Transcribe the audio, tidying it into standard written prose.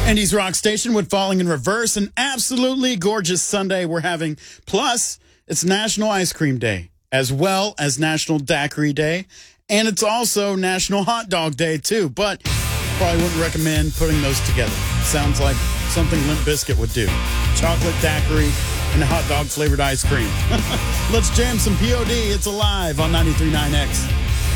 Indy's Rock Station with Falling in Reverse. An absolutely gorgeous Sunday we're having. Plus, it's National Ice Cream Day, as well as National Daiquiri Day. And it's also National Hot Dog Day, too. But probably wouldn't recommend putting those together. Sounds like something Limp Bizkit would do. Chocolate daiquiri and hot dog flavored ice cream. Let's jam some POD. It's Alive on 93.9X.